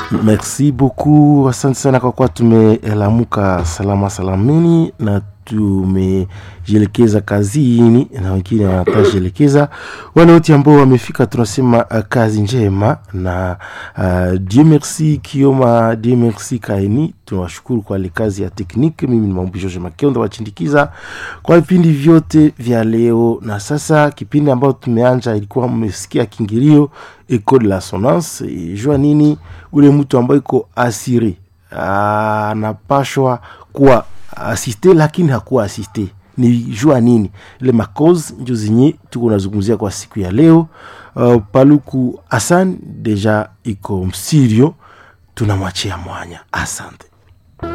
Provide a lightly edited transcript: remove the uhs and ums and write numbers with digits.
Merci beaucoup. Asante sana kwa kuwa tumelamuka salama salamini na tumejielekeza kazini na wengine watajielekeza. Wale wote ambao wamefika tunasema kazi njema na Dieu merci Kioma, Dieu merci Kaini. Tunawashukuru kwa ile kazi ya tekniki. Mimi ni Mambo George Makionda wachindikisa kwa vipindi vyote vya leo. Na sasa kipindi ambao tumeanza ilikuwa mmesikia kingilio École de la Sonance. Jua nini ule mtu ambaye iko asiri anapashwa kuwa asiste lakini hakuwa asiste. Ni jua nini ile makozi ndio zenye tuko nazungumzia kwa siku ya leo. Paluku Hassan deja iko msirio, tunamwachia mwanya. Asante.